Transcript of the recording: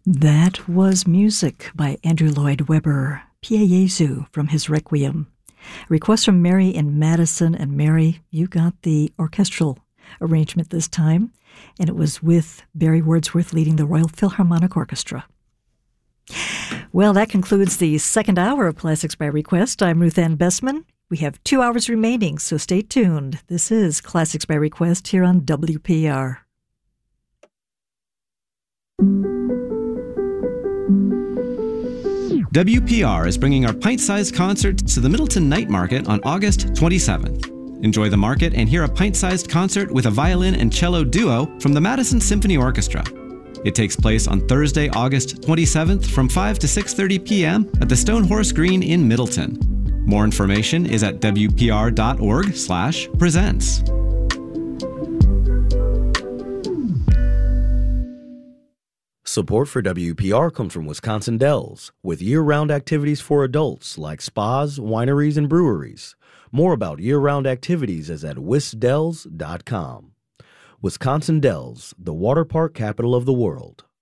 That was music by Andrew Lloyd Webber, Pie Jesu from his Requiem. Request from Mary in Madison, and Mary, you got the orchestral arrangement this time, and it was with Barry Wordsworth leading the Royal Philharmonic Orchestra. Well, that concludes the second hour of Classics by Request. I'm Ruth Ann Bessman. We have 2 hours remaining, so stay tuned. This is Classics by Request here on WPR. WPR is bringing our pint-sized concert to the Middleton Night Market on August 27th. Enjoy the market and hear a pint-sized concert with a violin and cello duo from the Madison Symphony Orchestra. It takes place on Thursday, August 27th from 5 to 6:30 p.m. at the Stone Horse Green in Middleton. More information is at wpr.org/presents. Support for WPR comes from Wisconsin Dells, with year-round activities for adults like spas, wineries, and breweries. More about year-round activities is at wisdells.com. Wisconsin Dells, the water park capital of the world.